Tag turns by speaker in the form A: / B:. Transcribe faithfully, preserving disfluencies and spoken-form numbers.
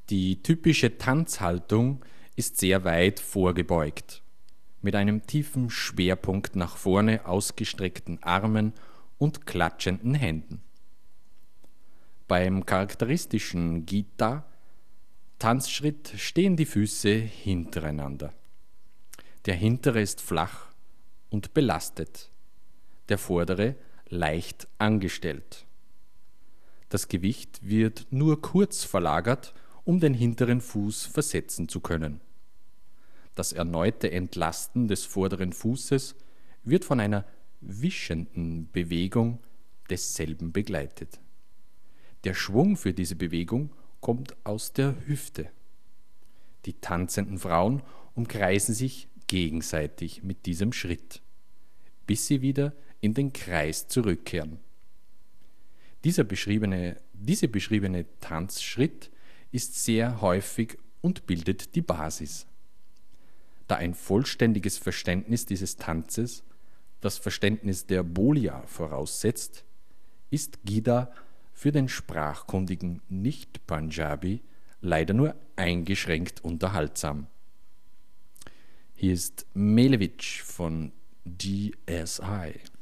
A: Die typische Tanzhaltung ist sehr weit vorgebeugt, mit einem tiefen Schwerpunkt nach vorne ausgestreckten Armen und klatschenden Händen. Beim charakteristischen Gita-Tanzschritt stehen die Füße hintereinander. Der hintere ist flach und belastet, der vordere leicht angestellt. Das Gewicht wird nur kurz verlagert, um den hinteren Fuß versetzen zu können. Das erneute Entlasten des vorderen Fußes wird von einer wischenden Bewegung desselben begleitet. Der Schwung für diese Bewegung kommt aus der Hüfte. Die tanzenden Frauen umkreisen sich gegenseitig mit diesem Schritt, bis sie wieder in den Kreis zurückkehren. Dieser beschriebene, diese beschriebene Tanzschritt ist sehr häufig und bildet die Basis. Da ein vollständiges Verständnis dieses Tanzes das Verständnis der Bolya voraussetzt, ist Gida für den sprachkundigen Nicht-Punjabi leider nur eingeschränkt unterhaltsam. Hier ist Melevic von G S I.